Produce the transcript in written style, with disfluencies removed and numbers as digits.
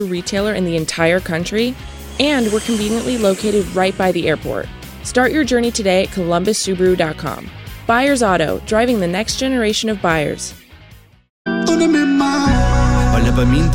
retailer in the entire country, and we're conveniently located right by the airport. Start your journey today at columbussubaru.com. Buyers Auto, driving the next generation of buyers. Olha para mim,